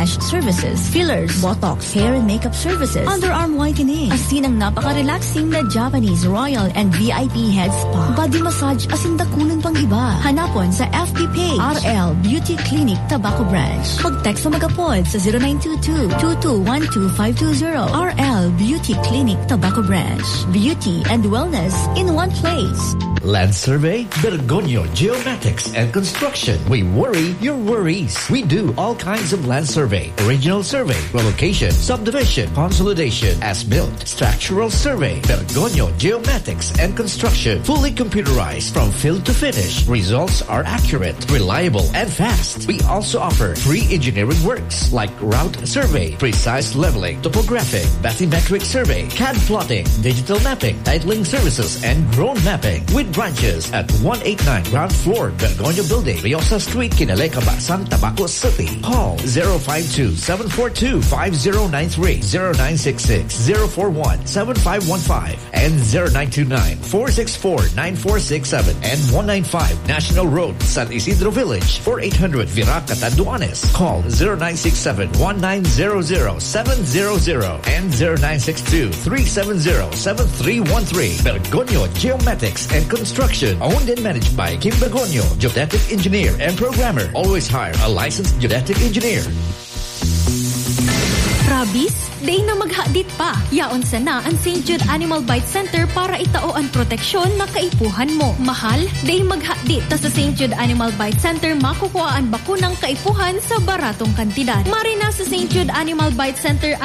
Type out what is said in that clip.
lash services, fillers, botox, hair and makeup services, underarm whitening, asin ang napaka-relaxing na Japanese Royal and VIP Head Spa, body massage asin dakunan pang iba. Hanapon sa FB page, RL Beauty Clinic Tabaco Branch. Mag-text o mag-apod sa 0922-2212-520. RL Beauty Clinic Tabaco Branch. Beauty and wellness in one place. Land Survey, Bergonio Geomatics and Construction. We worry your worries. We do all kinds of land survey, original survey, relocation, subdivision, consolidation, as-built, structural survey. Bergonio Geomatics and Construction. Fully computerized from field to finish. Results are accurate, reliable, and fast. We also offer free engineering works like route survey, precise leveling, topographic, bathymetric survey, CAD plotting, digital mapping, titling services, and drone mapping. With branches at 189 ground floor, Bergonio Building, Riosa Street, Kinaleka, Basan, Tabaco City. Call 052-742-5093, 0966-041-7515, and 0929-464-9467, and 195 National Road, San Isidro Village, 4800 Virac, Catanduanes. Call 0967-1900-700 and 0962-370-7313. Bergonio Geomatics and Construction, owned and managed by Kim Bergonio, geodetic engineer and programmer. Always hire a licensed geodetic engineer. Rabies? Day na maghadit pa. Yaon sana ang St. Jude Animal Bite Center para itao ang proteksyon na kaipuhan mo. Mahal? Day maghadit ta sa St. Jude Animal Bite Center makukuha ang bakunang kaipuhan sa baratong kantidad. Marina sa St. Jude Animal Bite Center